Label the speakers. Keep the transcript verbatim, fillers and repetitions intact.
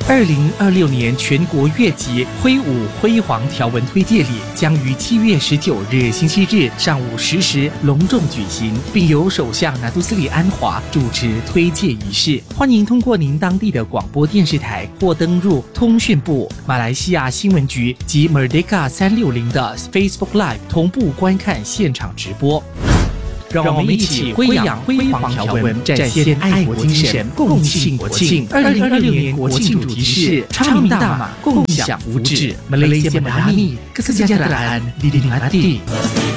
Speaker 1: 二零二六年全国乐集挥舞辉煌条纹推介礼将于七月十九日星期日上午十时隆重举行，并由首相拿督斯里安华主持推介仪式。欢迎通过您当地的广播电视台或登入通讯部、马来西亚新闻局及 Merdeka 三六零的 Facebook Live 同步观看现场直播。让我们一起挥扬辉煌条纹，展现爱国精神，共庆国庆。二零二六年国庆主题是昌明大马，共享福祉。Malaysia Madani, Kesejahteraan di Dimati。